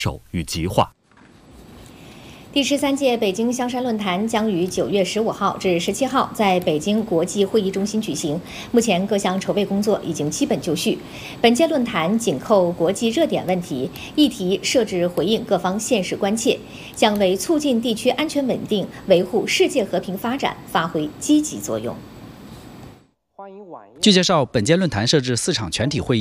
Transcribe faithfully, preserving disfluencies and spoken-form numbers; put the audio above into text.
手与极化。 第十三届北京香山论坛将于九月十五号至十七号在北京国际会议中心举行。目前各项筹备工作已经基本就绪。本届论坛紧扣国际热点问题，议题设置回应各方现实关切，将为促进地区安全稳定、维护世界和平发展发挥积极作用。 据介绍，本届论坛设置四场全体会议。